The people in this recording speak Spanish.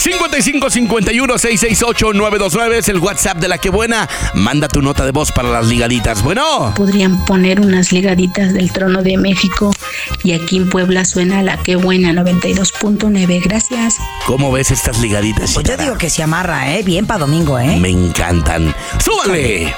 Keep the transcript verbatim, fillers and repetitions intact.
cincuenta y cinco cincuenta y uno seiscientos sesenta y ocho nueve dos nueve es el WhatsApp de La Que Buena. Manda tu nota de voz para las ligaditas. Bueno. Podrían poner unas ligaditas del Trono de México y aquí en Puebla suena La Que Buena noventa y dos punto nueve. Gracias. ¿Cómo ves estas ligaditas? Pues yo digo que se amarra, ¿eh? Bien para domingo, ¿eh? Me encantan. ¡Súbale!